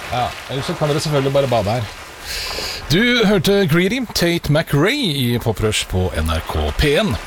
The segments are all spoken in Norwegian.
Ja, ellers så kan dere selvfølgelig bare bade her. Du hørte Greedy, Tate McRae i Poprush på NRK P1.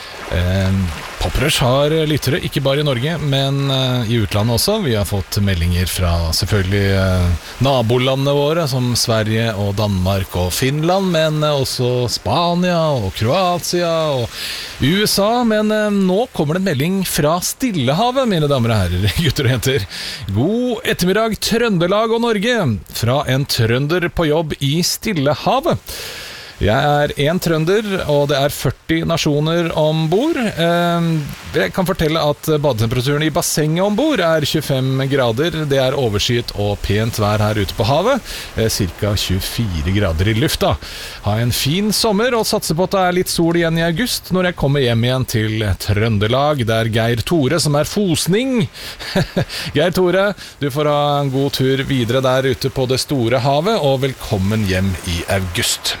Poprush har lyttere, ikke bare i Norge, men i utlandet også. Vi har fått meldinger fra selvfølgelig nabolandene våre, som Sverige og Danmark og Finland, men også Spania og Kroatia og USA. Men nå kommer det en melding fra Stillehavet, mine damer og herrer, gutter og jenter. God ettermiddag, Trøndelag og Norge, fra en trønder på jobb i Stillehavet. Jeg er en trønder, og det er 40 nasjoner ombord. Jeg kan fortelle at badetemperaturen i bassenget ombord er 25 grader. Det er overskyet og pent vær her ute på havet. Cirka 24 grader i lufta. Ha en fin sommer, og satse på at det er litt sol igjen i august når jeg kommer hjem igjen til Trøndelag. Det er Geir Tore som er fosning. Geir Tore, du får ha en god tur videre der ute på det store havet, og velkommen hjem i august.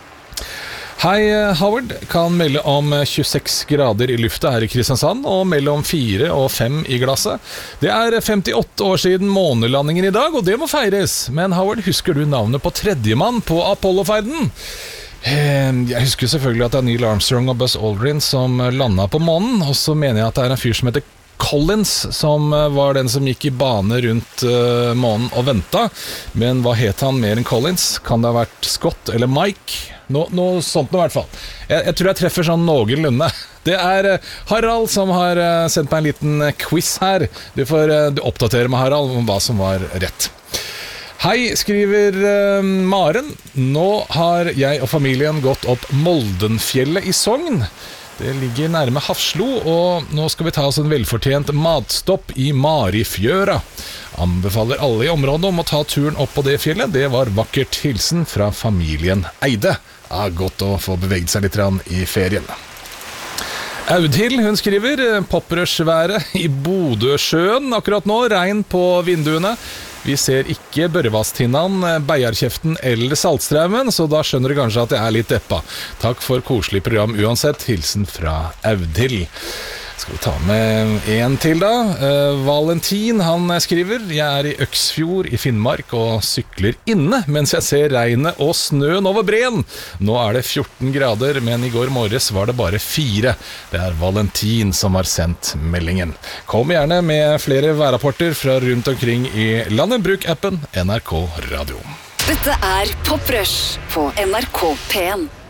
Hei, Howard kan melde om 26 grader i lufta her i Kristiansand, og mellom 4 og 5 i glasset. Det er 58 år siden månelandingen i dag, og det må feires. Men Howard, husker du navnet på tredjemann på Apollo-ferden? Jeg husker selvfølgelig at det er Neil Armstrong og Buzz Aldrin som landet på månen, og så mener jeg at det er en fyr som heter Collins, som var den som gikk i bane rundt månen og ventet. Men hva het han mer enn Collins? Kan det ha vært Scott eller Mike? Noe sånt nå i hvert fall. Jeg tror jeg treffer sånn noenlunde. Det er Harald som har sendt meg en liten quiz her. Du oppdaterer med Harald om hva som var rett. Hei, skriver Maren. Nå har jeg og familien gått opp Moldenfjellet i Sogn. Det ligger nærme Hafslo, og nå skal vi ta oss en velfortjent matstopp i Marifjøra. Anbefaler alle i området om å ta turen opp på det fjellet. Det var vakkert, hilsen fra familien Eide. Ja, godt å få beveget seg litt i ferien. Audhild, hun skriver poprushværet i Bodøsjøen akkurat nå, regn på vinduene. Vi ser ikke Børrevasstinnan, Beierkjeften eller Saltstraumen, så da skjønner du kanskje at jeg er litt deppa. Takk for koselig program uansett, hilsen fra Audhild. Skal vi ta med en til da? Valentin, han skriver: Jeg er i Øksfjord i Finnmark og sykler inne mens jeg ser regnet og snøen over breen. Nå er det 14 grader, men i går morges var det bare 4. Det er Valentin som har sendt meldingen. Kom gjerne med flere værrapporter fra rundt omkring i landet. Bruk appen NRK Radio. Dette er Poprush på NRK P1.